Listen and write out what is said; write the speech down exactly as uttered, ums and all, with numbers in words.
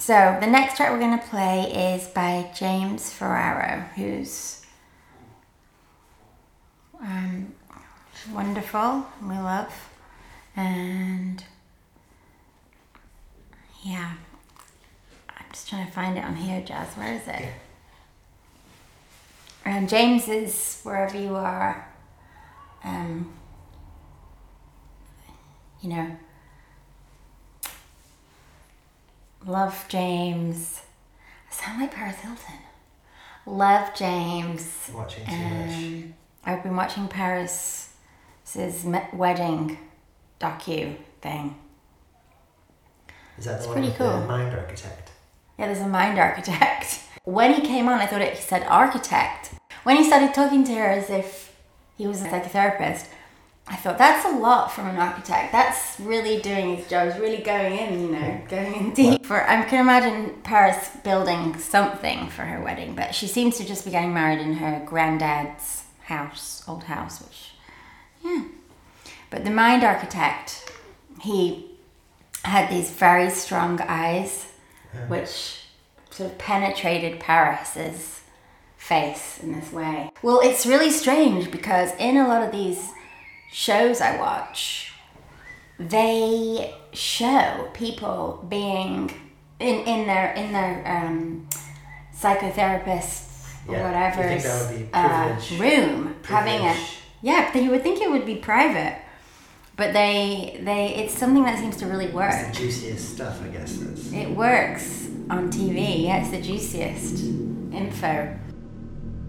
So the next track we're going to play is by James Ferraro, who's um, wonderful, we love, and yeah, I'm just trying to find it on here, Jazz. Where is it? And James is wherever you are, um, you know, love James. I sound like Paris Hilton. Love James. Watching too um, much. I've been watching Paris's wedding docu thing. Is that the It's one pretty with cool. the mind architect? Yeah, there's a mind architect. When he came on, I thought it, he said architect. When he started talking to her as if he was a psychotherapist, I thought that's a lot from an architect. That's really doing his job. He's really going in, you know, going in deep. For I can imagine Paris building something for her wedding, but she seems to just be getting married in her granddad's house, old house, which, yeah. But the mind architect, he had these very strong eyes, Yeah. which sort of penetrated Paris's face in this way. Well, it's really strange because in a lot of these shows I watch, they show people being in, in their in their um, psychotherapist or Yeah, whatever you think that would be uh, privilege- room having a privilege. yeah. But you would think it would be private, but they they it's something that seems to really work. It's the juiciest stuff, I guess. That's, It works on T V. Yeah, it's the juiciest info.